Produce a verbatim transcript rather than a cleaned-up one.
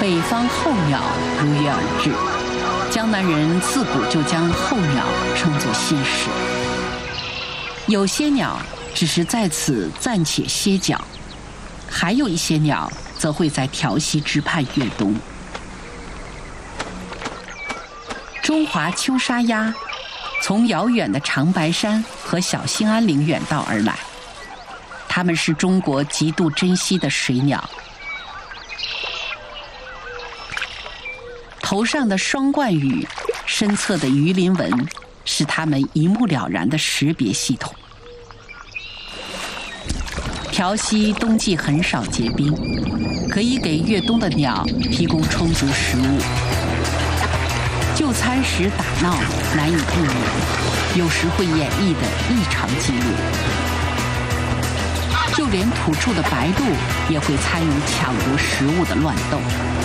北方候鸟如约而至。江南人自古就将候鸟称作心事。有些鸟只是在此暂且歇脚，还有一些鸟则会在条溪之畔越冬。中华秋沙鸭从遥远的长白山和小兴安岭远道而来，它们是中国极度珍惜的水鸟。头上的双冠羽，身侧的鱼鳞纹，是它们一目了然的识别系统。条溪冬季很少结冰，可以给越冬的鸟提供充足食物。就餐时打闹难以避免，有时会演绎的异常记录。就连土著的白鹭也会参与抢夺食物的乱斗。